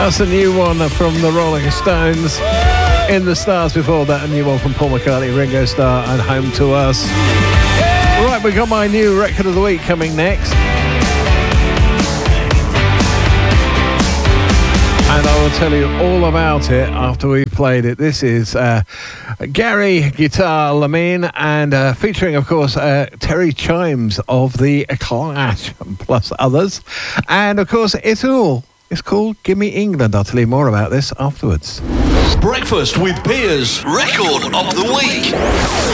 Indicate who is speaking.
Speaker 1: That's a new one from the Rolling Stones. In the Stars before that, a new one from Paul McCartney, Ringo Starr, and Home to Us. Right, we got my new record of the week coming next. And I will tell you all about it after we've played it. This is Gary Guitar Lamine and featuring, of course, Terry Chimes of The Clash, plus others. And, of course, it's called Gimme England. I'll tell you more about this afterwards.
Speaker 2: Breakfast with Piers, record of the week.